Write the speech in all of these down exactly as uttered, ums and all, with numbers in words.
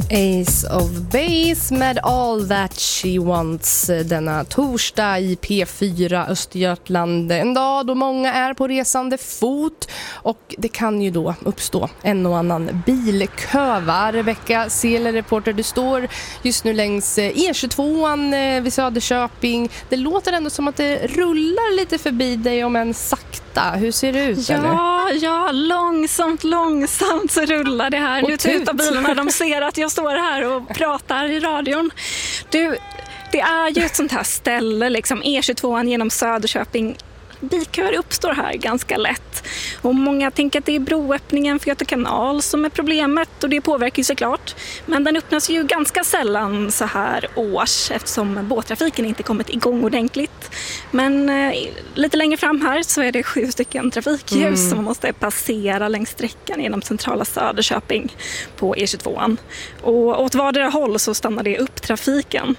Ace of Base med All That She Wants denna torsdag i P fyra Östergötland. En dag då många är på resande fot och det kan ju då uppstå en och annan bilkö. Rebecka Seeler, reporter, du står just nu längs E tjugotvåan vid Söderköping. Det låter ändå som att det rullar lite förbi dig, om en sakta. Hur ser det ut? Ja, eller? ja, långsamt, långsamt så rullar det här. Och nu tutar bilarna, de ser att jag står här och pratar i radion. Du, det är ju ett sånt här ställe, liksom E tjugotvåan genom Söderköping. Bilköer uppstår här ganska lätt. Och många tänker att det är broöppningen för Göta kanal som är problemet, och det påverkar ju såklart. Men den öppnas ju ganska sällan så här års eftersom båttrafiken inte kommit igång ordentligt. Men eh, lite längre fram här så är det sju stycken trafikljus mm. som man måste passera längs sträckan genom centrala Söderköping på E tjugotvåan. Och åt vardera håll så stannar det upp trafiken.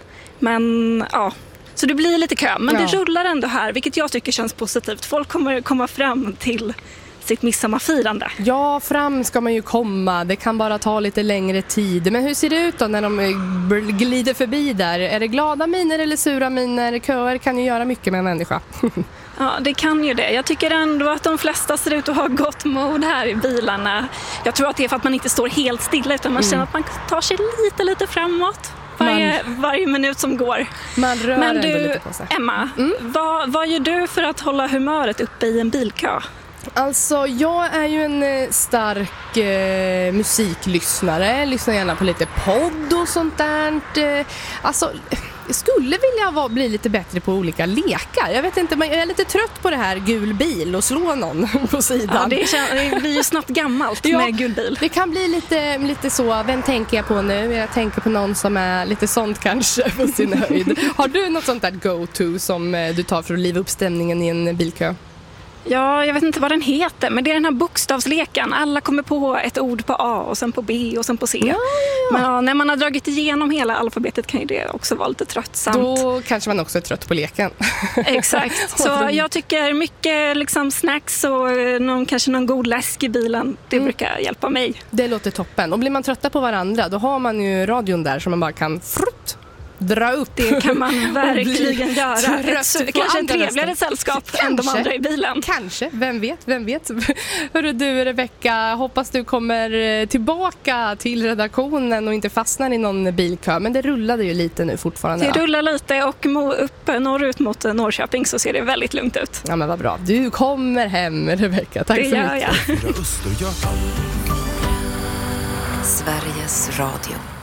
Men ja... Så det blir lite kö, men ja. Det rullar ändå här, vilket jag tycker känns positivt. Folk kommer komma fram till sitt midsommarfirande. Ja, fram ska man ju komma. Det kan bara ta lite längre tid. Men hur ser det ut då när de glider förbi där? Är det glada miner eller sura miner? Köer kan ju göra mycket med en människa. Ja, det kan ju det. Jag tycker ändå att de flesta ser ut att ha gott mod här i bilarna. Jag tror att det är för att man inte står helt stilla, utan man mm. känner att man tar sig lite, lite framåt. Varje, man, varje minut som går. Man rör Men du, ändå lite på sig. Emma, mm. vad, vad gör du för att hålla humöret uppe i en bilkö? Alltså, jag är ju en stark eh, musiklyssnare. Lyssnar gärna på lite podd och sånt där. Alltså... Jag skulle vilja vara, bli lite bättre på olika lekar. Jag vet inte, men jag är lite trött på det här gul bil och slå någon på sidan. Ja, det, är, det blir ju snabbt gammalt ja, med gul bil. Det kan bli lite, lite så, vem tänker jag på nu? Jag tänker på någon som är lite sånt kanske på sin höjd. Har du något sånt där go-to som du tar för att liva upp stämningen i en bilkö? Ja, jag vet inte vad den heter, men det är den här bokstavsleken. Alla kommer på ett ord på A och sen på B och sen på C. Ja, ja, ja. Men ja, när man har dragit igenom hela alfabetet kan ju det också vara lite tröttsamt. Då kanske man också är trött på leken. Exakt. Så jag tycker mycket liksom snacks och någon, kanske någon god läsk i bilen, det mm. brukar hjälpa mig. Det låter toppen. Och blir man trötta på varandra, då har man ju radion där som man bara kan frutt dra upp. Det kan man verkligen göra. Ett, kanske en trevligare sällskap kanske, än de andra i bilen. Kanske, vem vet, vem vet. Hörru du, Rebecka, hoppas du kommer tillbaka till redaktionen och inte fastnar i någon bilkö. Men det rullade ju lite nu fortfarande. Det rullar lite och upp norrut mot Norrköping så ser det väldigt lugnt ut. Ja, men vad bra. Du kommer hem, Rebecka. Tack det så mycket. Det gör jag. Sveriges Radio.